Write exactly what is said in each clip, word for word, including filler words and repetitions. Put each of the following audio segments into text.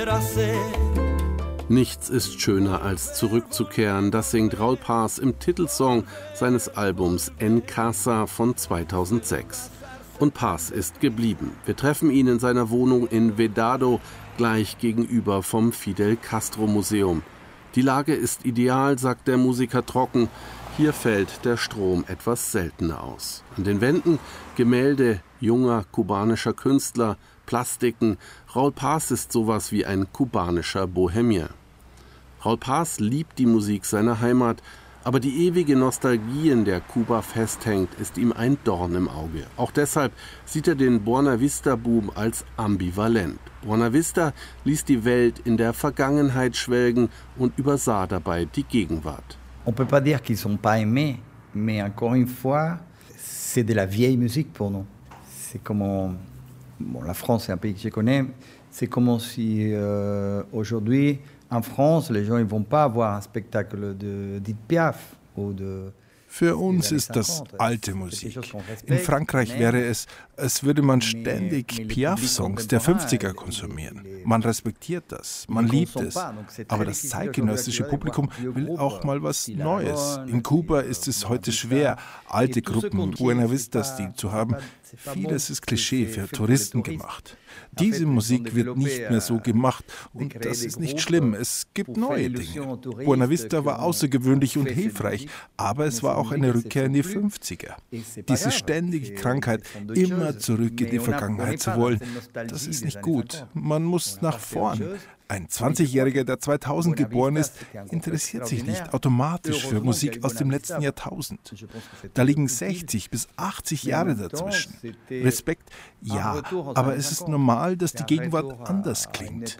Nichts ist schöner als zurückzukehren, das singt Raúl Paz im Titelsong seines Albums En Casa von zweitausendsechs. Und Paz ist geblieben. Wir treffen ihn in seiner Wohnung in Vedado, gleich gegenüber vom Fidel Castro Museum. Die Lage ist ideal, sagt der Musiker trocken. Hier fällt der Strom etwas seltener aus. An den Wänden Gemälde junger kubanischer Künstler, Plastiken. Raúl Paz ist sowas wie ein kubanischer Bohemier. Raúl Paz liebt die Musik seiner Heimat, aber die ewige Nostalgie, in der Kuba festhängt, ist ihm ein Dorn im Auge. Auch deshalb sieht er den Buena Vista-Boom als ambivalent. Buena Vista ließ die Welt in der Vergangenheit schwelgen und übersah dabei die Gegenwart. On peut pas dire qu'ils sont pas aimés, mais encore une fois, c'est de la vieille musique pour nous. C'est comme bon, la France, c'est un pays que je connais. C'est comme si euh, aujourd'hui en France, les gens ne vont pas voir un spectacle de Edith Piaf ou de. Für uns ist das alte Musik. In Frankreich wäre es, als würde man ständig Piaf-Songs der fünfziger konsumieren. Man respektiert das, man liebt es. Aber das zeitgenössische Publikum will auch mal was Neues. In Kuba ist es heute schwer, alte Gruppen Buena Vista-Stil zu haben. Vieles ist Klischee für Touristen gemacht. Diese Musik wird nicht mehr so gemacht und das ist nicht schlimm. Es gibt neue Dinge. Buena Vista war außergewöhnlich und hilfreich, aber es war auch eine Rückkehr in die fünfziger. Diese ständige Krankheit, immer zurück in die Vergangenheit zu wollen, das ist nicht gut. Man muss nach vorn. Ein zwanzigjähriger, der zweitausend geboren ist, interessiert sich nicht automatisch für Musik aus dem letzten Jahrtausend. Da liegen sechzig bis achtzig Jahre dazwischen. Respekt, ja, aber es ist normal, dass die Gegenwart anders klingt.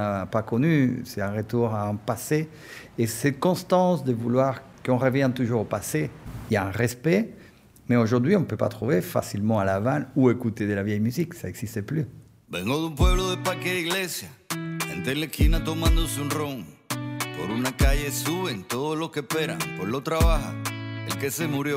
Il y a un respect, mais aujourd'hui on ne peut pas trouver facilement à La Havane ou écouter de la vieille musique, ça n'existe plus. Vengo de un pueblo de Parque de Iglesia, gente en la esquina tomándose un ron. Por una calle suben todos los que esperan, por lo trabaja el que se murió.